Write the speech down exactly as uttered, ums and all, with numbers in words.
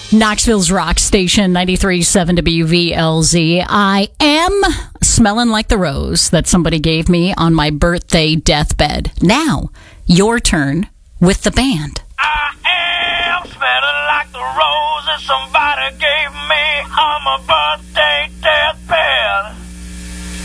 Knoxville's rock station, ninety-three point seven W V L Z. I am smelling like the rose that somebody gave me on my birthday deathbed. Now, your turn with the band. I am smelling like the rose that somebody gave